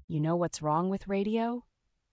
You know what's wrong with radio?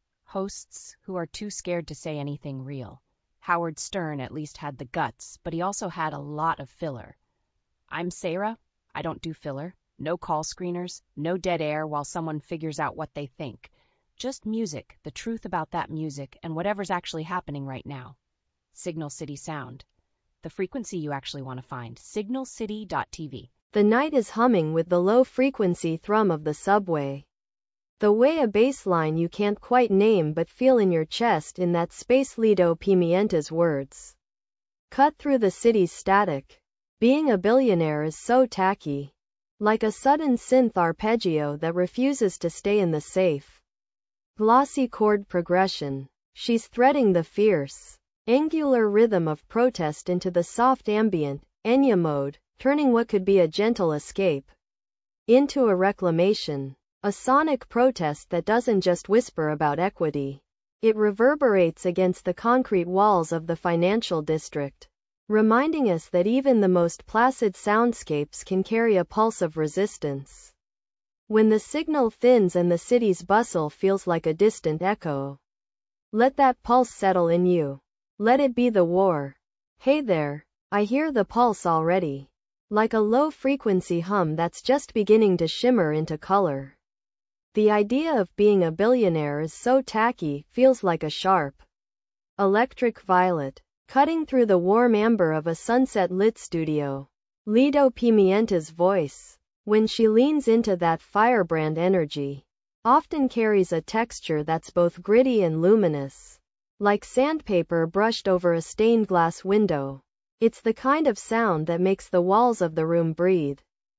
Hosts who are too scared to say anything real. Howard Stern at least had the guts, but he also had a lot of filler. I'm Sarah. I don't do filler. No call screeners, no dead air while someone figures out what they think. Just music, the truth about that music, and whatever's actually happening right now. Signal City Sound. The frequency you actually want to find. signalcity.tv. The night is humming with the low-frequency thrum of the subway. The way a bass line you can't quite name but feel in your chest in that space. Lido Pimienta's words cut through the city's static. Being a billionaire is so tacky. Like a sudden synth arpeggio that refuses to stay in the safe. Glossy chord progression. She's threading the fierce, angular rhythm of protest into the soft ambient, Enya mode, turning what could be a gentle escape into a reclamation. A sonic protest that doesn't just whisper about equity. It reverberates against the concrete walls of the financial district, reminding us that even the most placid soundscapes can carry a pulse of resistance. When the signal thins and the city's bustle feels like a distant echo, let that pulse settle in you. Let it be the war. Hey there, I hear the pulse already. Like a low-frequency hum that's just beginning to shimmer into color. The idea of being a billionaire is so tacky, feels like a sharp electric violet, cutting through the warm amber of a sunset-lit studio. Lido Pimienta's voice, when she leans into that firebrand energy, often carries a texture that's both gritty and luminous, like sandpaper brushed over a stained glass window. It's the kind of sound that makes the walls of the room breathe.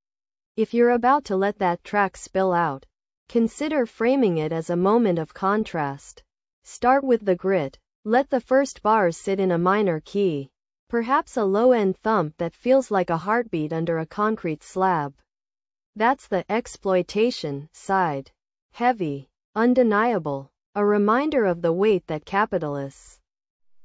If you're about to let that track spill out, consider framing it as a moment of contrast. Start with the grit. Let the first bars sit in a minor key, perhaps a low-end thump that feels like a heartbeat under a concrete slab. That's the exploitation side. Heavy, undeniable, a reminder of the weight that capitalists